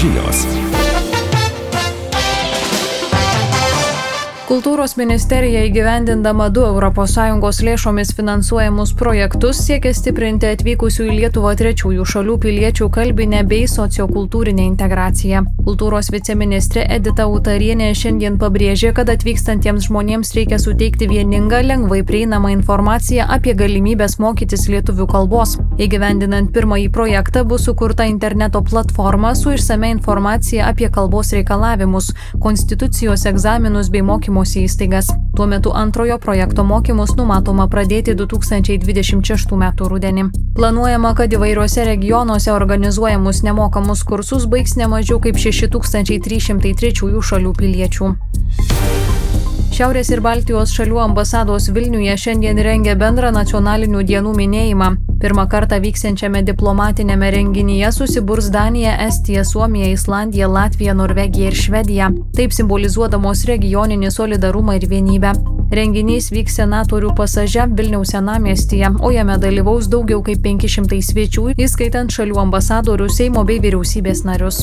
žinios. Kultūros ministerija įgyvendindama 2 ES lėšomis finansuojamus projektus siekia stiprinti atvykusių į Lietuvą trečiųjų šalių piliečių kalbinę bei sociokultūrinę integraciją. Kultūros viceministrė Edita Utarienė šiandien pabrėžė, kad atvykstantiems žmonėms reikia suteikti vieningą, lengvai prieinamą informaciją apie galimybės mokytis lietuvių kalbos. Įgyvendinant pirmąjį projektą bus sukurta interneto platforma su išsame informacija apie kalbos reikalavimus, konstitucijos egzaminus bei mokymosi įstaigas. Tuo metu antrojo projekto mokymus numatoma pradėti 2026 m. rudenį. Planuojama, kad įvairiuose regionuose organizuojamus nemokamus kursus baigs ne mažiau kaip 6300 trečiųjų šalių piliečių. Šiaurės ir Baltijos šalių ambasados Vilniuje šiandien rengia bendrą nacionalinių dienų minėjimą. Pirmą kartą vyksiančiame diplomatinėme renginyje susiburs Danija, Estija, Suomija, Islandija, Latvija, Norvegija ir Švedija, taip simbolizuodamos regioninį solidarumą ir vienybę. Renginys vyks Senatorių pasaže Vilniaus senamiestyje, o jame dalyvaus daugiau kaip 500 svečių, įskaitant šalių ambasadorių, Seimo bei vyriausybės narius.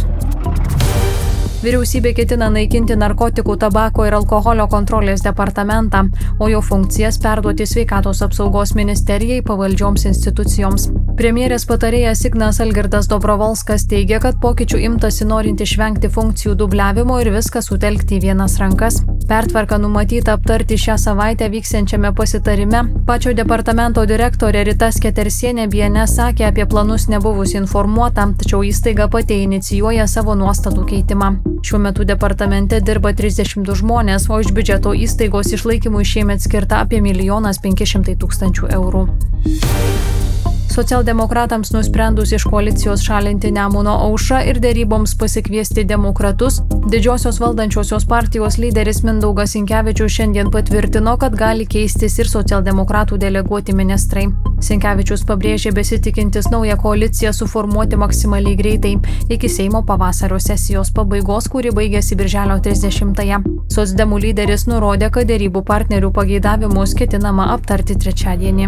Vyriausybė ketina naikinti narkotikų, tabako ir alkoholio kontrolės departamentą, o jo funkcijas perduoti Sveikatos apsaugos ministerijai pavaldžioms institucijoms. Premjerės patarėjas Ignas Algirdas Dobrovolskas teigia, kad pokyčių imtasi norint išvengti funkcijų dubliavimo ir viską sutelkti į vienas rankas. Pertvarką numatyta aptarti šią savaitę vyksiančiame pasitarime. Pačio departamento direktorė Rita Sketersienė BNS sakė apie planus nebuvus informuota, tačiau įstaiga pati inicijuoja savo nuostatų keitimą. Šiuo metu departamente dirba 32 žmonės, o iš biudžeto įstaigos išlaikymui šiemet skirta apie 1 500 000 eurų. Socialdemokratams nusprendus iš koalicijos šalinti Nemuno aušrą ir deryboms pasikviesti demokratus, didžiosios valdančiosios partijos lyderis Mindaugas Sinkevičius šiandien patvirtino, kad gali keistis ir socialdemokratų deleguoti ministrai. Sinkevičius pabrėžė besitikintis naują koaliciją suformuoti maksimaliai greitai, iki Seimo pavasario sesijos pabaigos, kuri baigėsi birželio 30-ąją. Socdemų lyderis nurodė, kad derybų partnerių pageidavimus ketinama aptarti trečiadienį.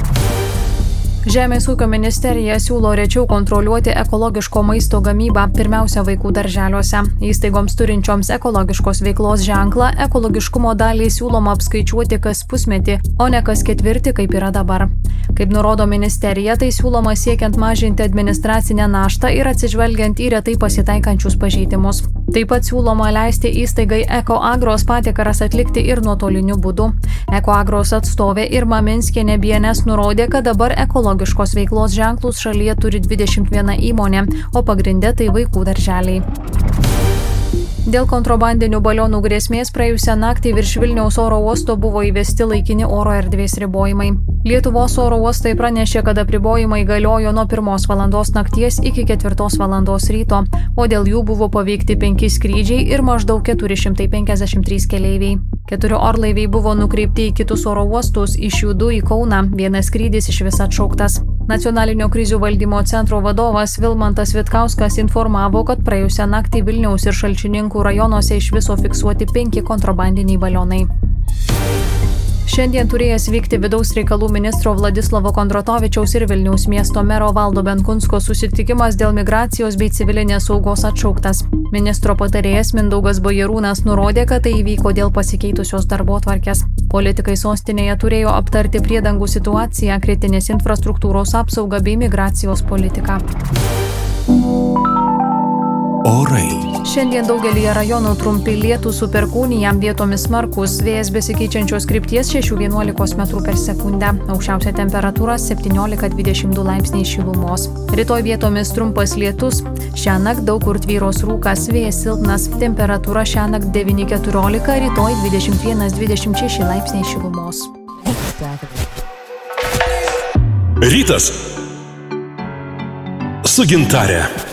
Žemės ūkio ministerija siūlo rečiau kontroliuoti ekologiško maisto gamybą, pirmiausia vaikų darželiuose. Įstaigoms turinčioms ekologiškos veiklos ženklą ekologiškumo dalį siūloma apskaičiuoti kas pusmetį, o ne kas ketvirtį, kaip yra dabar. Kaip nurodo ministerija, tai siūloma siekiant mažinti administracinę naštą ir atsižvelgiant į retai pasitaikančius pažeidimus. Taip pat siūloma leisti įstaigai Ekoagros patikras atlikti ir nuotoliniu būdu. Ekoagros atstovė Irma Minskienė BNS nurodė, kad dabar ekologiškos veiklos ženklus šalyje turi 21 įmonė, o pagrinde tai vaikų darželiai. Dėl kontrabandinių balionų grėsmės praėjusią naktį virš Vilniaus oro uosto buvo įvesti laikini oro erdvės ribojimai. Lietuvos oro uostai pranešė, kad apribojimai galiojo nuo 1 valandos nakties iki 4 valandos ryto, o dėl jų buvo paveikti 5 skrydžiai ir maždaug 453 keleiviai. 4 orlaiviai buvo nukreipti į kitus oro uostus, iš jų 2 į Kauną, 1 skrydis iš vis atšauktas. Nacionalinio krizių valdymo centro vadovas Vilmantas Vitkauskas informavo, kad praėjusią naktį Vilniaus ir Šalčininkų rajonuose iš viso fiksuoti 5 kontrabandiniai balionai. Šiandien turėjęs vykti vidaus reikalų ministro Vladislavo Kondratovičiaus ir Vilniaus miesto mero Valdo Benkunsko susitikimas dėl migracijos bei civilinės saugos atšauktas. Ministro patarėjas Mindaugas Bajarūnas nurodė, kad tai įvyko dėl pasikeitusios darbotvarkės. Politikai sostinėje turėjo aptarti priedangų situaciją, kritinės infrastruktūros apsaugą bei migracijos politiką. Orai. Šiandien daugelyje rajonų trumpi lietūs su perkūnija, vietomis smarkus, vėjas besikeičiančios krypties 6–11 m/s. Aukščiausia temperatūra 17–22 laipsniai šilumos. Rytoj vietomis trumpas lietus, šiąnakt daug kur tvyros rūkas, vėjas silpnas, temperatūra šiąnakt 9–14, rytoj 21–26 laipsniai šilumos. Rytas su Gintare.